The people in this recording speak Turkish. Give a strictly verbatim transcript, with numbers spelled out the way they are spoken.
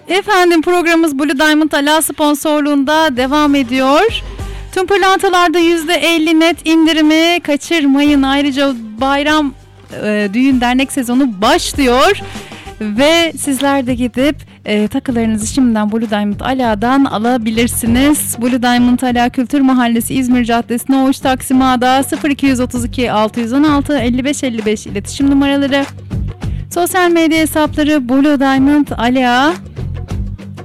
Efendim programımız Blue Diamond Ala sponsorluğunda devam ediyor. Tüm pırlantalarda yüzde elli net indirimi kaçırmayın. Ayrıca bayram e, düğün dernek sezonu başlıyor. Ve sizler de gidip e, takılarınızı şimdiden Blue Diamond Ala'dan alabilirsiniz. Blue Diamond Ala Kültür Mahallesi İzmir Caddesi Noğuş Taksim A'da sıfır iki otuz iki altı yüz on altı elli beş elli beş iletişim numaraları. Sosyal medya hesapları Blue Diamond Ala.